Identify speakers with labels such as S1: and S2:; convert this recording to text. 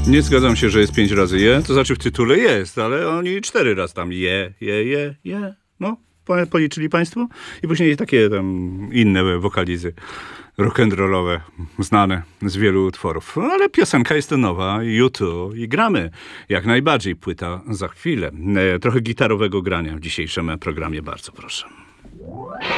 S1: Nie zgadzam się, że jest 5 razy je. To znaczy w tytule jest, ale oni 4 razy tam je. No, policzyli państwo? I później takie tam inne wokalizy rock'n'rollowe, znane z wielu utworów. No, ale piosenka jest to nowa, YouTube i gramy. Jak najbardziej, płyta za chwilę. Trochę gitarowego grania w dzisiejszym programie, bardzo proszę.